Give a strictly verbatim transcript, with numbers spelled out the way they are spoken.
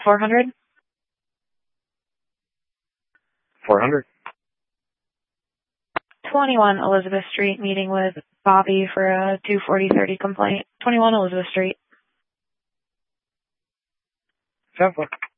four hundred. four hundred. twenty-one Elizabeth Street, meeting with Bobby for a two forty thirty complaint. twenty-one Elizabeth Street. ten four.